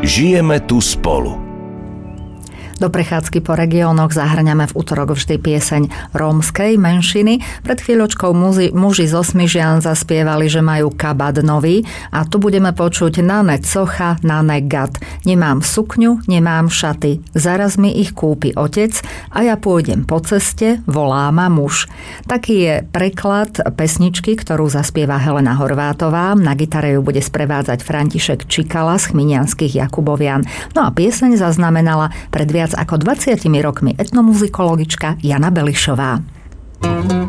Žijeme tu spolu. Do prechádzky po regiónoch zahŕňame v utorok vždy pieseň rómskej menšiny. Pred chvíľočkou muži zo Smižian zaspievali, že majú kabát nový a tu budeme počuť Nane cocha, Nane gad. Nemám sukňu, nemám šaty. Zaraz mi ich kúpi otec a ja pôjdem po ceste, volá ma muž. Taký je preklad pesničky, ktorú zaspieva Helena Horvátová. Na gitare ju bude sprevádzať František Čikala z Chminianskych Jakubovian. No a pieseň zaznamenala pred viac ako 20 rokmi etnomuzikologička Jana Belišová.